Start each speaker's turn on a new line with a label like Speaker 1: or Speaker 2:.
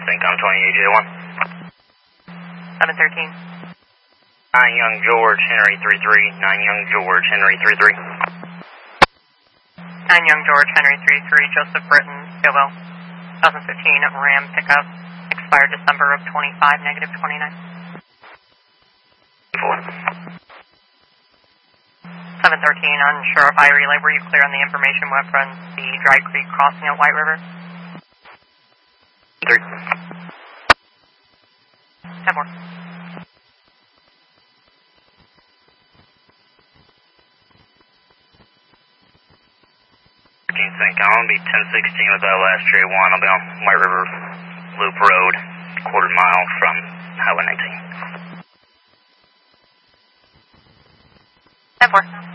Speaker 1: Syncom 28J1.
Speaker 2: 713.
Speaker 1: 9 Young George, Henry 33. 9 Young George, Henry 33.
Speaker 2: 9 Young George, Henry 33, Joseph Britton, Scoville. 2015 Ram pickup, expired December of 25, negative 29. 713, unsure if I relay, were you clear on the information web from the Dry Creek crossing at White River?
Speaker 1: 3.
Speaker 2: 10-4.
Speaker 1: Syncom, I'll be 1016 with that last J1. I'll be on White River Loop Road, quarter mile from Highway 19.
Speaker 2: 10-4.